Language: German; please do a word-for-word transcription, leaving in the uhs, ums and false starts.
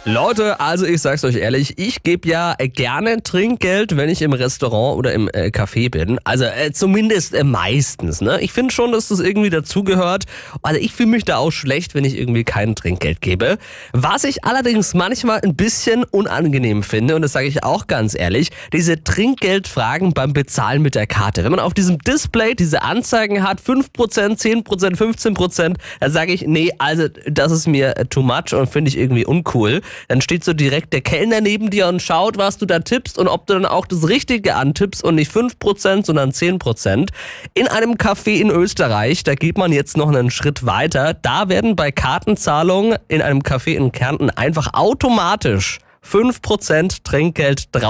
Leute, also ich sag's euch ehrlich, ich gebe ja gerne Trinkgeld, wenn ich im Restaurant oder im äh, Café bin. Also äh, zumindest äh, meistens. Ne? Ich finde schon, dass das irgendwie dazugehört. Also ich fühle mich da auch schlecht, wenn ich irgendwie kein Trinkgeld gebe. Was ich allerdings manchmal ein bisschen unangenehm finde, und das sage ich auch ganz ehrlich, diese Trinkgeldfragen beim Bezahlen mit der Karte. Wenn man auf diesem Display diese Anzeigen hat, fünf Prozent, zehn Prozent, fünfzehn Prozent, dann sage ich, nee, also das ist mir äh, too much und finde ich irgendwie uncool. Dann steht so direkt der Kellner neben dir und schaut, was du da tippst und ob du dann auch das Richtige antippst und nicht fünf Prozent, sondern zehn Prozent. In einem Café in Österreich, da geht man jetzt noch einen Schritt weiter, da werden bei Kartenzahlungen in einem Café in Kärnten einfach automatisch fünf Prozent Trinkgeld drauf